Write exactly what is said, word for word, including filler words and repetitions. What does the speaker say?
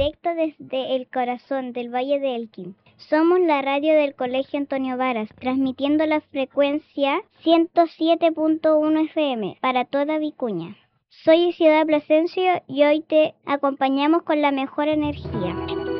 directo desde el corazón del Valle de Elqui. Somos la radio del Colegio Antonio Varas, transmitiendo la frecuencia ciento siete punto uno F M para toda Vicuña. Soy Ciudad Plasencia y hoy te acompañamos con la mejor energía.